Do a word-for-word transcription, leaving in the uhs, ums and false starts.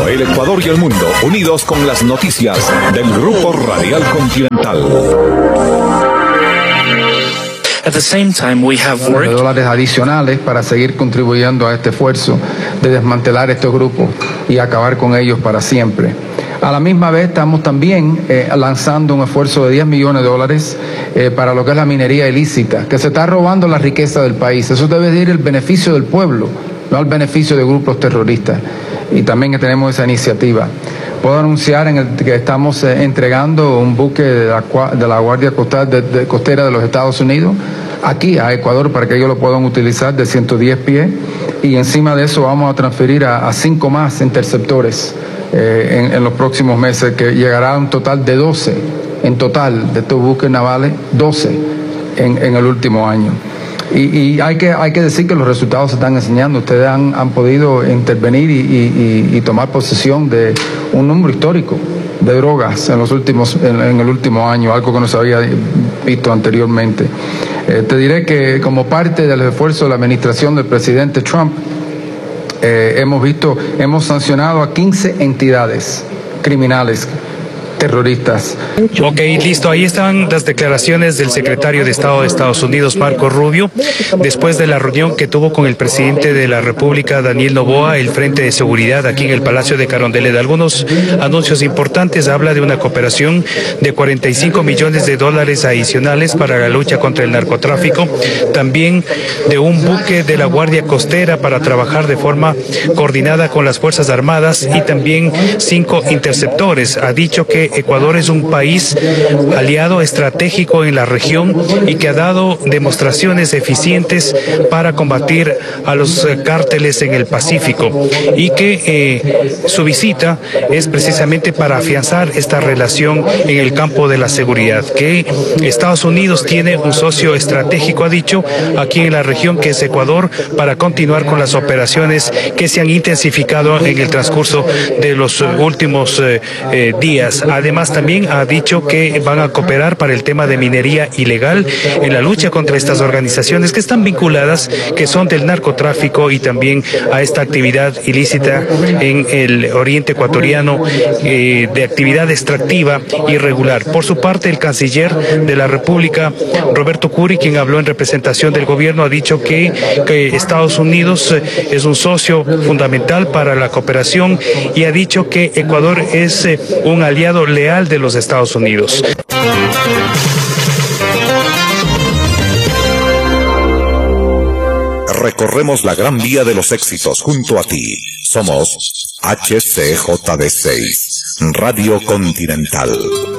el Ecuador y el mundo, unidos con las noticias del Grupo Radial Continental. At the same time, we have worked... de dólares adicionales para seguir contribuyendo a este esfuerzo de desmantelar estos grupos y acabar con ellos para siempre. A la misma vez estamos también eh, lanzando un esfuerzo de diez millones de dólares eh, para lo que es la minería ilícita, que se está robando la riqueza del país. Eso debe ir el beneficio del pueblo, no al beneficio de grupos terroristas. Y también tenemos esa iniciativa. Puedo anunciar en el, que estamos eh, entregando un buque de la, de la Guardia Costera de, de, Costera de los Estados Unidos aquí a Ecuador para que ellos lo puedan utilizar de ciento diez pies, y encima de eso vamos a transferir a, a cinco más interceptores eh, en, en los próximos meses, que llegará a un total de doce en total de estos buques navales, doce en, en el último año. Y, y hay que hay que decir que los resultados se están enseñando. Ustedes han, han podido intervenir y, y, y tomar posesión de un número histórico de drogas en los últimos en, en el último año, algo que no se había visto anteriormente. Eh, te diré que como parte del esfuerzo de la administración del presidente Trump, eh, hemos visto, hemos sancionado a quince entidades criminales terroristas. Ok, listo. Ahí están las declaraciones del secretario de Estado de Estados Unidos, Marco Rubio, después de la reunión que tuvo con el presidente de la República, Daniel Noboa, el Frente de Seguridad aquí en el Palacio de Carondelet. Algunos anuncios importantes: habla de una cooperación de cuarenta y cinco millones de dólares adicionales para la lucha contra el narcotráfico, también de un buque de la Guardia Costera para trabajar de forma coordinada con las Fuerzas Armadas, y también cinco interceptores. Ha dicho que Ecuador es un país aliado estratégico en la región y que ha dado demostraciones eficientes para combatir a los cárteles en el Pacífico, y que eh, su visita es precisamente para afianzar esta relación en el campo de la seguridad, que Estados Unidos tiene un socio estratégico, ha dicho, aquí en la región, que es Ecuador, para continuar con las operaciones que se han intensificado en el transcurso de los últimos eh, eh, días. Además, también ha dicho que van a cooperar para el tema de minería ilegal, en la lucha contra estas organizaciones que están vinculadas, que son del narcotráfico y también a esta actividad ilícita en el oriente ecuatoriano, eh, de actividad extractiva irregular. Por su parte, el canciller de la República, Roberto Curi, quien habló en representación del gobierno, ha dicho que, que Estados Unidos es un socio fundamental para la cooperación, y ha dicho que Ecuador es eh, un aliado leal de los Estados Unidos. Recorremos la gran vía de los éxitos junto a ti. Somos H C J D seis, Radio Continental.